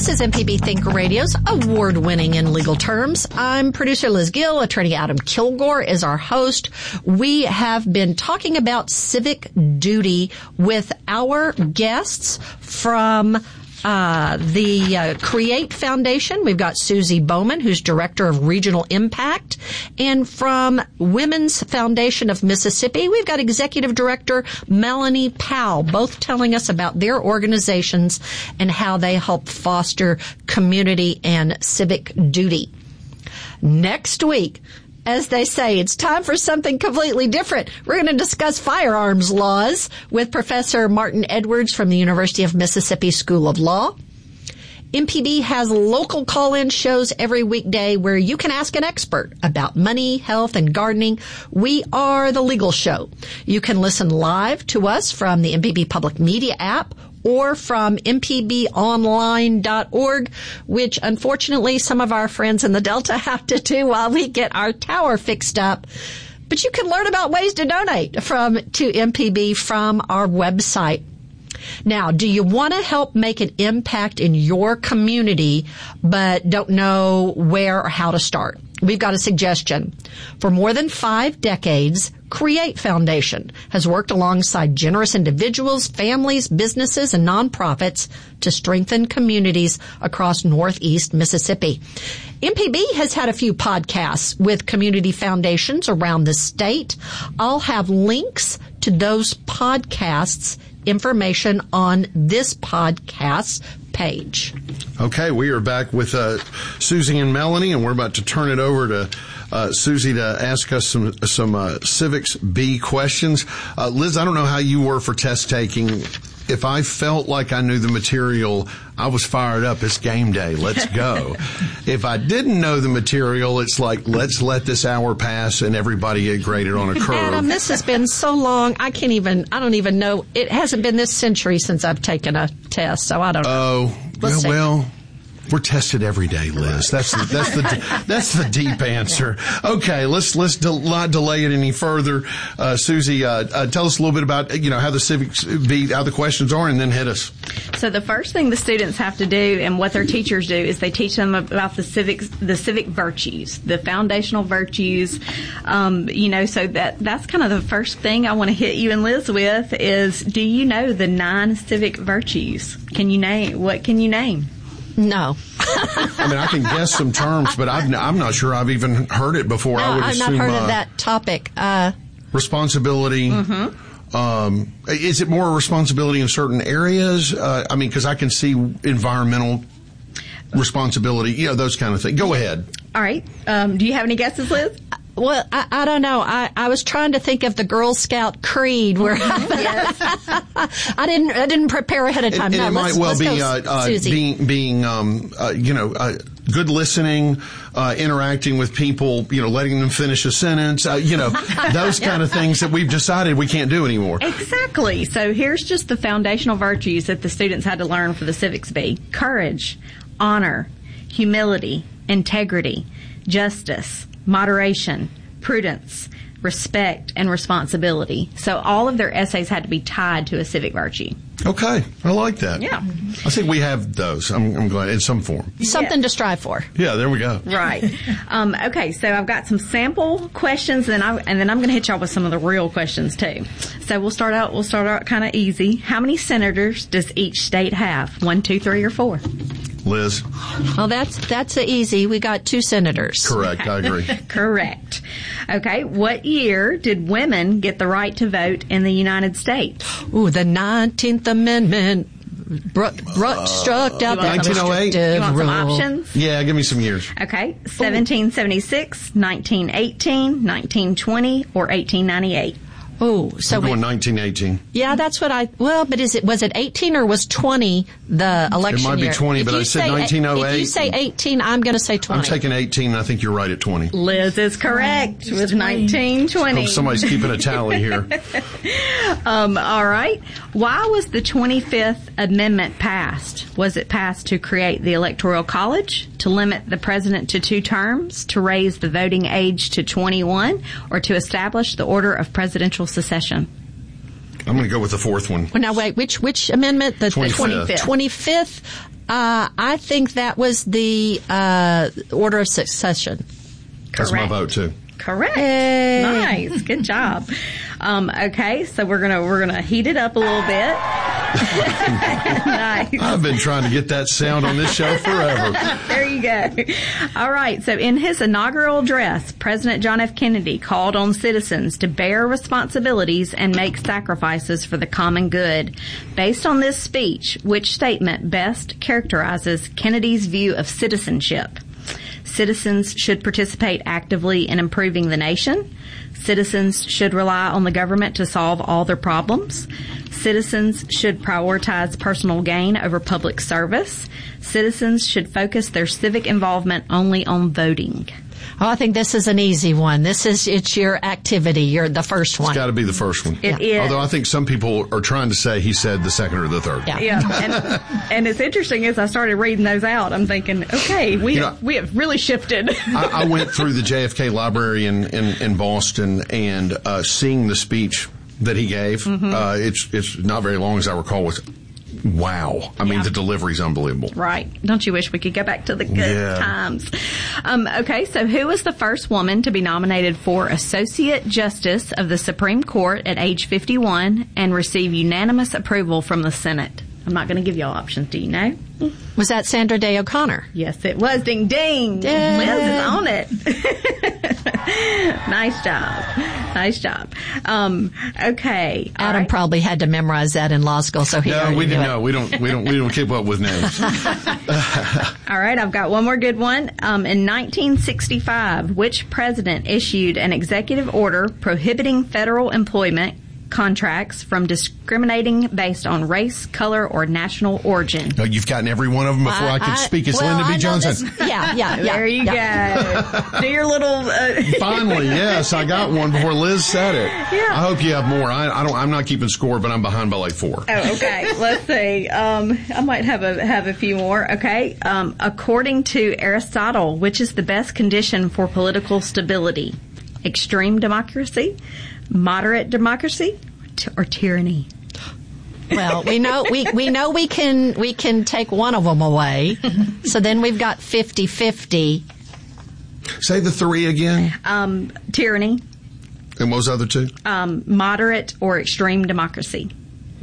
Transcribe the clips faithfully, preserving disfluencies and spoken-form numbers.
This is M P B Think Radio's award-winning in legal terms. I'm producer Liz Gill. Attorney Adam Kilgore is our host. We have been talking about civic duty with our guests from Uh, the uh, Create Foundation. We've got Susie Bowman, who's Director of Regional Impact. And from Women's Foundation of Mississippi, we've got Executive Director Melanie Powell, both telling us about their organizations and how they help foster community and civic duty. Next week, as they say, it's time for something completely different. We're going to discuss firearms laws with Professor Martin Edwards from the University of Mississippi School of Law. M P B has local call-in shows every weekday where you can ask an expert about money, health, and gardening. We are the legal show. You can listen live to us from the M P B Public Media app or from m p b online dot org, which unfortunately some of our friends in the Delta have to do while we get our tower fixed up. But you can learn about ways to donate from to M P B from our website. Now, do you want to help make an impact in your community but don't know where or how to start? We've got a suggestion. For more than five decades, Create Foundation has worked alongside generous individuals, families, businesses, and nonprofits to strengthen communities across Northeast Mississippi. M P B has had a few podcasts with community foundations around the state. I'll have links to those podcasts, information on this podcast page. Okay, we are back with uh, Susie and Melanie, and we're about to turn it over to uh, Susie to ask us some some uh, Civics B questions. Uh, Liz, I don't know how you were for test taking. If I felt like I knew the material, I was fired up. It's game day. Let's go. If I didn't know the material, it's like, let's let this hour pass and everybody get graded on a curve. Adam, this has been so long. I can't even, I don't even know. It hasn't been this century since I've taken a test, so I don't know. Oh, yeah, well, we're tested every day, Liz. That's the, that's the that's the deep answer. Okay, let's let's del- not delay it any further. Uh, Susie, uh, uh, tell us a little bit about you know how the civics be, how the questions are, and then hit us. So the first thing the students have to do, and what their teachers do, is they teach them about the civics, the civic virtues, the foundational virtues. Um, you know, so that that's kind of the first thing I want to hit you and Liz with is: do you know the nine civic virtues? Can you name what? Can you name? No. I mean, I can guess some terms, but I've, I'm not sure I've even heard it before. No, I would I've assume, not heard uh, of that topic. Uh, responsibility. Mm-hmm. Um, is it more responsibility in certain areas? Uh, I mean, because I can see environmental responsibility, you know, those kind of things. Go ahead. All right. Um, do you have any guesses, Liz? Well, I, I don't know. I, I was trying to think of the Girl Scout creed where Yes. I didn't I didn't prepare ahead of time. And, no, and it let's, might well let's be go, uh, uh, Susie. being being um, uh, you know uh, good listening, uh, interacting with people, you know, letting them finish a sentence, uh, you know, those kind of things that we've decided we can't do anymore. Exactly. So here's just the foundational virtues that the students had to learn for the Civics B: courage, honor, humility, integrity, justice, moderation, prudence, respect, and responsibility. So all of their essays had to be tied to a civic virtue. Okay, I like that. Yeah. I think we have those. I'm, I'm glad in some form. Something Yeah. to strive for. Yeah, there we go. Right. um, okay, so I've got some sample questions, and, I, and then I'm going to hit y'all with some of the real questions too. So we'll start out. We'll start out kind of easy. How many senators does each state have? One, two, three, or four? Liz? Well, that's that's a easy. We got two senators. Correct, I agree. Correct. Okay, what year did women get the right to vote in the United States? Ooh, the nineteenth Amendment br- br- struck down the nineteen oh eight? restrictive You want some rule. options? Yeah, give me some years. Okay, seventeen seventy-six, nineteen eighteen, nineteen twenty, or eighteen ninety-eight? Oh, so I'm going we, nineteen eighteen. yeah, that's what I. Well, but is it was it eighteen or was twenty the election It might be year? twenty, If but you I said say- nineteen oh eight. If you say eighteen, I'm going to say twenty. I'm taking eighteen, and I think you're right at twenty. Liz is correct with nineteen twenty. Hope somebody's keeping a tally here. Um, all right. Why was the twenty-fifth Amendment passed? Was it passed to create the Electoral College, to limit the president to two terms, to raise the voting age to twenty-one, or to establish the order of presidential succession? I'm going to go with the fourth one. Well, now wait, which which amendment? The twenty-fifth. twenty-fifth. Uh, I think that was the uh, order of succession. That's my Correct. vote too. Correct. Hey. Nice. Good job. Um, okay, so we're gonna we're gonna heat it up a little bit. Nice. I've been trying to get that sound on this show forever. There you go. All right. So in his inaugural address, President John F. Kennedy called on citizens to bear responsibilities and make sacrifices for the common good. Based on this speech, which statement best characterizes Kennedy's view of citizenship? Citizens should participate actively in improving the nation. Citizens should rely on the government to solve all their problems. Citizens should prioritize personal gain over public service. Citizens should focus their civic involvement only on voting. Oh, I think this is an easy one. This is, it's your activity. You're the first one. It's got to be the first one. It is. Although I think some people are trying to say he said the second or the third. Yeah. Yeah, and, and it's interesting as I started reading those out, I'm thinking, okay, we You know, have, we have really shifted. I, I went through the J F K Library in, in, in Boston and uh, seeing the speech that he gave, Mm-hmm. uh, it's it's not very long as I recall, was wow. I mean, Yeah. the delivery's unbelievable. Right. Don't you wish we could go back to the good Yeah. times? Um, okay, so who was the first woman to be nominated for Associate Justice of the Supreme Court at age fifty-one and receive unanimous approval from the Senate? I'm not going to give y'all options. Do you know? Was that Sandra Day O'Connor? Yes, it was. Ding, ding. Yay. Liz is on it. Nice job. Nice job. Um, okay. All Adam right. probably had to memorize that in law school, so he No, already we knew didn't it. know. We don't. We don't. We don't keep up with names. All right, I've got one more good one. Um, in nineteen sixty-five, which president issued an executive order prohibiting federal employment contracts from discriminating based on race, color, or national origin? No, you've gotten every one of them before I, could speak. It's well, Lyndon B. I know Johnson. this- Yeah, yeah, yeah. There you yeah. go. Do your little. Uh, Finally, yes, I got one before Liz said it. Yeah. I hope you have more. I, I don't. I'm not keeping score, but I'm behind by like four. Oh, okay. Let's see. Um, I might have a have a few more. Okay. Um, according to Aristotle, which is the best condition for political stability? Extreme democracy, moderate democracy, t- or tyranny? Well, we know we, we know we can we can take one of them away. So then we've got fifty-fifty. Say the three again. Um, tyranny, And what was the other two? um, moderate, or extreme democracy.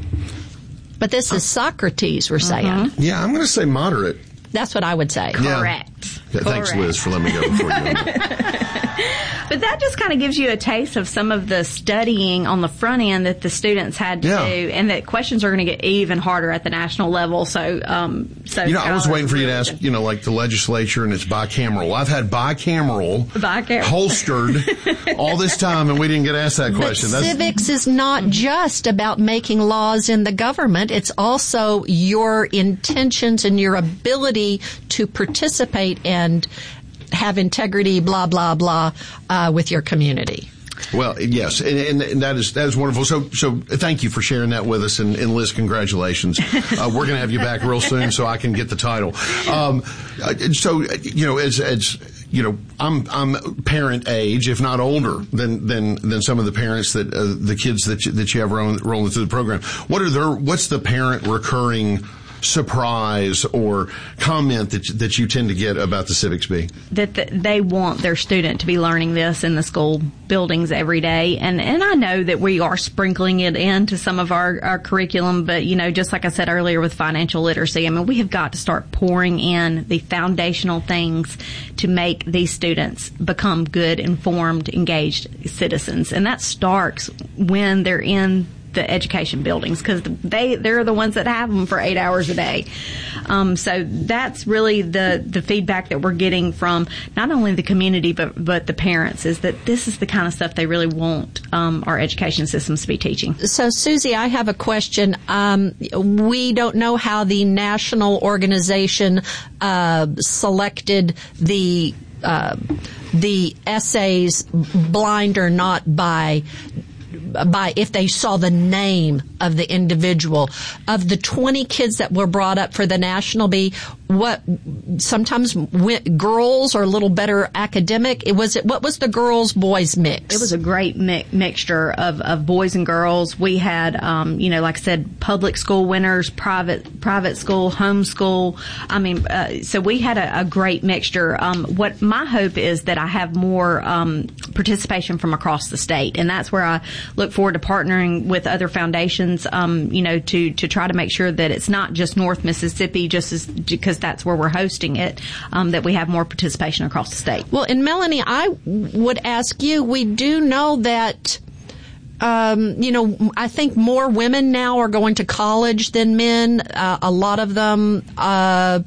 But this is Socrates, we're saying. Yeah, I'm going to say moderate. That's what I would say. Yeah. Correct. Yeah, thanks, Correct. Liz, for letting me go before you. on that. But that just kind of gives you a taste of some of the studying on the front end that the students had to Yeah. do, and that questions are going to get even harder at the national level. So, um, so You know, I was scholars waiting for you to really ask, should- you know, like the legislature and it's bicameral. I've had bicameral, Bicameral. holstered all this time and we didn't get asked that But question. That's, civics is not just about making laws in the government. It's also your intentions and your ability to participate and have integrity, blah, blah, blah, uh, with your community. well, yes, and, and that is that is wonderful. So, so thank you for sharing that with us, and, and Liz, congratulations. Uh, we're going to have you back real soon, so I can get the title. Um, uh, so, you know, as as you know, I'm I'm parent age, if not older than than than some of the parents that uh, the kids that you, that you have rolling, rolling through the program. What are their what's the parent recurring surprise or comment that that you tend to get about the Civics Bee? that th- they want their student to be learning this in the school buildings every day. And, and I know that we are sprinkling it into some of our, our curriculum, but, you know, just like I said earlier with financial literacy, I mean, we have got to start pouring in the foundational things to make these students become good, informed, engaged citizens. And that starts when they're in the education buildings, because they they're the ones that have them for eight hours a day. Um, so that's really the the feedback that we're getting from not only the community but but the parents, is that this is the kind of stuff they really want um, our education systems to be teaching. So, Susie, I have a question. Um, we don't know how the national organization uh, selected the uh, the essays, blind or not, by by if they saw the name of the individual. Of the twenty kids that were brought up for the National Bee, what sometimes w- girls are a little better academic. It was what was the girls boys mix? It was a great mi- mixture of, of boys and girls. We had, um, you know, like I said, public school winners, private private school, homeschool. I mean, uh, so we had a, a great mixture. Um, what my hope is that I have more um, participation from across the state, and that's where I look forward to partnering with other foundations. Um, you know, to to try to make sure that it's not just North Mississippi, just as because that's where we're hosting it, um, that we have more participation across the state. Well, and Melanie, I would ask you, we do know that, um, you know, I think more women now are going to college than men. Uh, a lot of them, uh,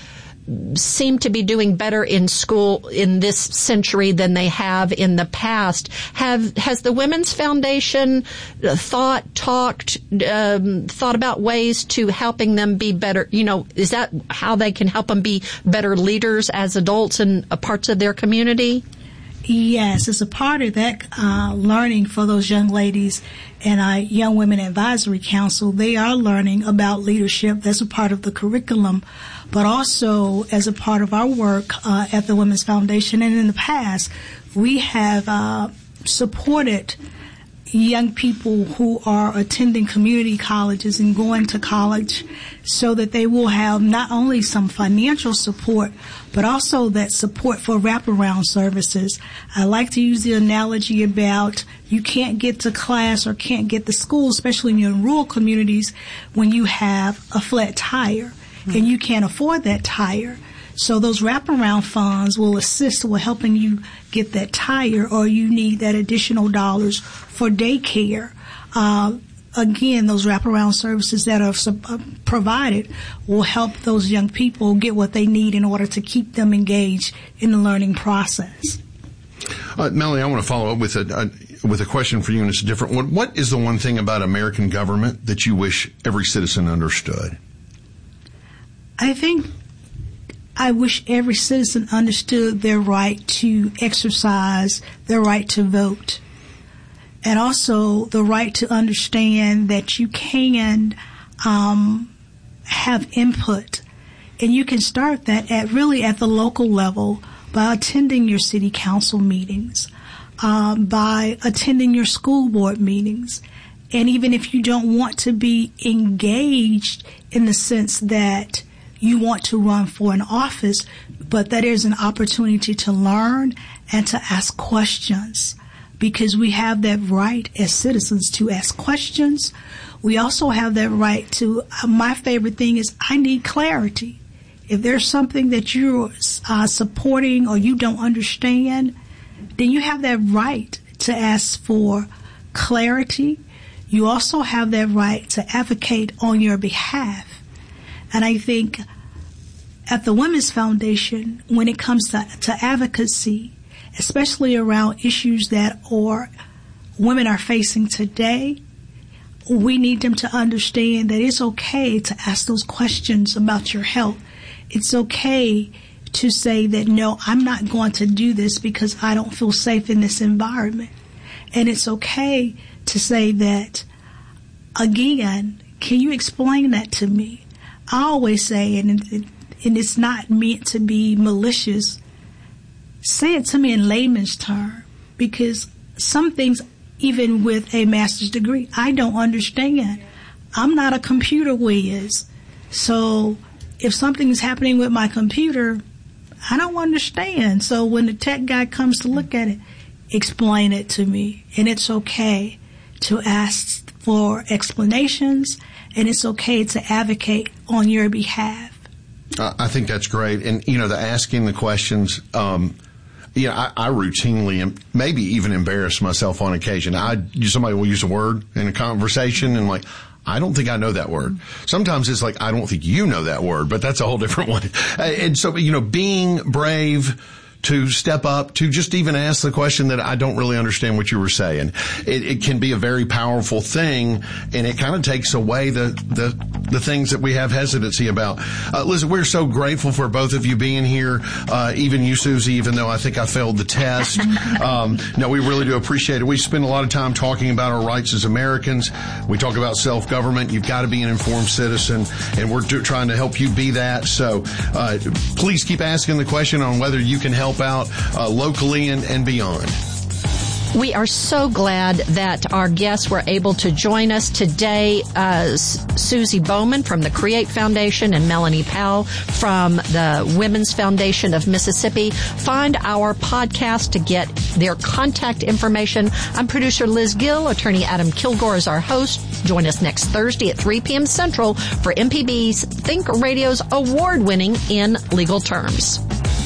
seem to be doing better in school in this century than they have in the past. Have has the Women's Foundation thought, talked, um, thought about ways to helping them be better? You know, is that how they can help them be better leaders as adults in uh, parts of their community? Yes, it's a part of that uh, learning for those young ladies and our Young Women Advisory Council. They are learning about leadership. That's a part of the curriculum, but also as a part of our work uh, at the Women's Foundation. And in the past, we have uh, supported young people who are attending community colleges and going to college so that they will have not only some financial support, but also that support for wraparound services. I like to use the analogy about you can't get to class or can't get to school, especially in your rural communities, when you have a flat tire and you can't afford that tire. So those wraparound funds will assist with helping you get that tire, or you need that additional dollars for daycare. Uh, again, those wraparound services that are uh, provided will help those young people get what they need in order to keep them engaged in the learning process. Uh, Melanie, I want to follow up with a, a with a question for you, and it's a different one. What is the one thing about American government that you wish every citizen understood? I think I wish every citizen understood their right to exercise, their right to vote, and also the right to understand that you can um, have input. And you can start that at really at the local level by attending your city council meetings, um, by attending your school board meetings. And even if you don't want to be engaged in the sense that you want to run for an office, but that is an opportunity to learn and to ask questions, because we have that right as citizens to ask questions. We also have that right to, uh, my favorite thing is I need clarity. If there's something that you're uh, supporting or you don't understand, then you have that right to ask for clarity. You also have that right to advocate on your behalf. And I think at the Women's Foundation, when it comes to, to advocacy, especially around issues that are women are facing today, we need them to understand that it's okay to ask those questions about your health. It's okay to say that, no, I'm not going to do this because I don't feel safe in this environment. And it's okay to say that, again, can you explain that to me? I always say, and, and it's not meant to be malicious, say it to me in layman's terms, because some things, even with a master's degree, I don't understand. I'm not a computer whiz. So if something is happening with my computer, I don't understand. So when the tech guy comes to look at it, explain it to me. And it's okay to ask for explanations, and it's okay to advocate on your behalf. Uh, I think that's great. And, you know, the asking the questions, um, you know, I, I routinely, maybe even embarrass myself on occasion. I, somebody will use a word in a conversation and like, I don't think I know that word. Sometimes it's like, I don't think you know that word, but that's a whole different one. And so, you know, being brave to step up, to just even ask the question that I don't really understand what you were saying. It, it can be a very powerful thing, and it kind of takes away the, the, the things that we have hesitancy about. Uh, listen, we're so grateful for both of you being here, uh, even you, Susie, even though I think I failed the test. Um, no, we really do appreciate it. We spend a lot of time talking about our rights as Americans. We talk about self-government. You've got to be an informed citizen, and we're do, trying to help you be that. So uh, please keep asking the question on whether you can help out uh, locally and, and beyond. We are so glad that our guests were able to join us today. Uh, Susie Bowman from the Create Foundation and Melanie Powell from the Women's Foundation of Mississippi. Find our podcast to get their contact information. I'm producer Liz Gill. Attorney Adam Kilgore is our host. Join us next Thursday at three p.m. Central for M P B's Think Radio's award-winning In Legal Terms.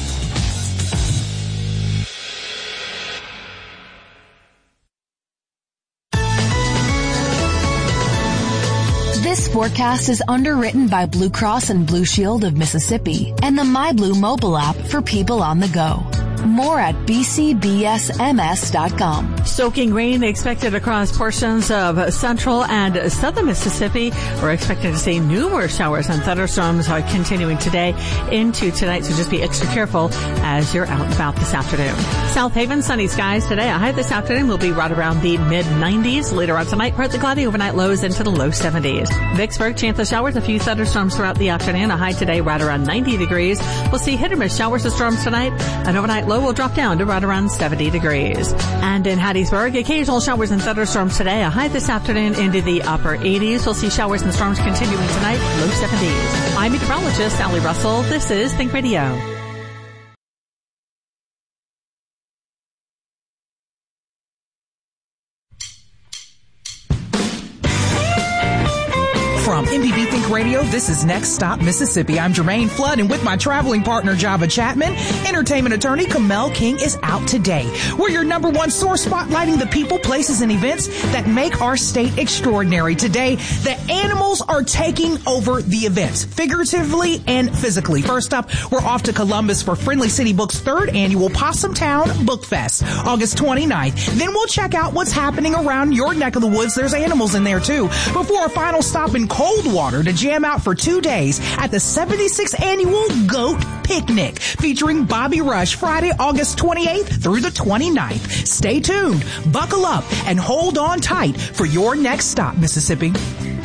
This forecast is underwritten by Blue Cross and Blue Shield of Mississippi and the MyBlue mobile app for people on the go. More at b c b s m s dot com. Soaking rain expected across portions of central and southern Mississippi. We're expected to see numerous showers and thunderstorms are continuing today into tonight, so just be extra careful as you're out and about this afternoon. South Haven, sunny skies today. A high this afternoon will be right around the mid nineties. Later on tonight, partly cloudy, overnight lows into the low seventies. Vicksburg, chance of showers, a few thunderstorms throughout the afternoon. A high today right around ninety degrees. We'll see hit or miss showers and storms tonight. An overnight low will drop down to right around seventy degrees. And in Hattiesburg, occasional showers and thunderstorms today. A high this afternoon into the upper eighties. We'll see showers and storms continuing tonight, low seventies. I'm meteorologist Sally Russell. This is Think Radio. From M P B Think Radio, this is Next Stop Mississippi. I'm Jermaine Flood, and with my traveling partner Java Chapman, entertainment attorney Kamel King is out today. We're your number one source spotlighting the people, places, and events that make our state extraordinary. Today, the animals are taking over the events, figuratively and physically. First up, we're off to Columbus for Friendly City Book's third annual Possum Town Book Fest, August twenty-ninth. Then we'll check out what's happening around your neck of the woods. There's animals in there, too. Before a final stop in Coldwater to jam out for two days at the seventy-sixth Annual Goat Picnic, featuring Bobby Rush, Friday, August twenty-eighth through the twenty-ninth. Stay tuned, buckle up, and hold on tight for your next stop, Mississippi.